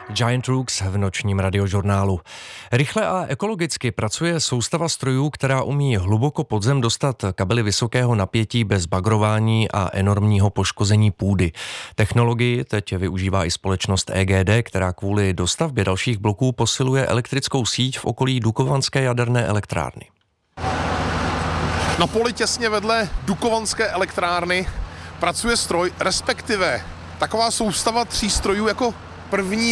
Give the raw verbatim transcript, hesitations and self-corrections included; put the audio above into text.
Giant Rooks v nočním radiožurnálu. Rychle a ekologicky pracuje soustava strojů, která umí hluboko pod zem dostat kabely vysokého napětí bez bagrování a enormního poškození půdy. Technologii teď využívá i společnost E G D, která kvůli dostavbě dalších bloků posiluje elektrickou síť v okolí Dukovanské jaderné elektrárny. Na poli těsně vedle Dukovanské elektrárny pracuje stroj, respektive taková soustava tří strojů jako první